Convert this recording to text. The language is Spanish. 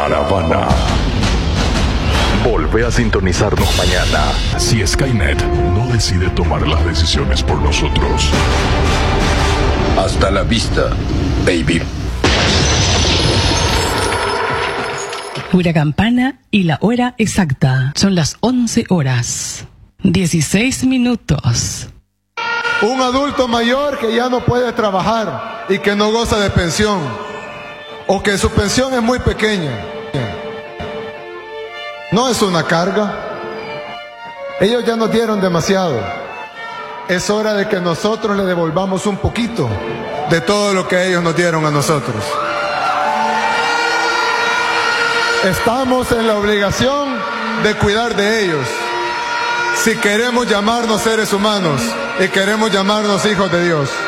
Caravana. Volvé a sintonizarnos mañana. Si Skynet no decide tomar las decisiones por nosotros. Hasta la vista, baby. Pura campana y la hora exacta. Son las 11 horas. 16 minutos. Un adulto mayor que ya no puede trabajar y que no goza de pensión, o que su pensión es muy pequeña, no es una carga. Ellos ya nos dieron demasiado. Es hora de que nosotros le devolvamos un poquito de todo lo que ellos nos dieron a nosotros. Estamos en la obligación de cuidar de ellos, si queremos llamarnos seres humanos y queremos llamarnos hijos de Dios.